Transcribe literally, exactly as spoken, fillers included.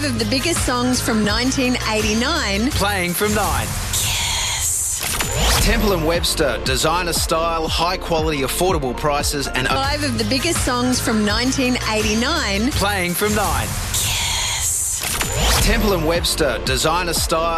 Five of the biggest songs from nineteen eighty-nine. Playing from nine. Temple and Webster, designer style, high quality, affordable prices, and Five of the biggest songs from nineteen eighty-nine. playing from nine. Temple and Webster, designer style.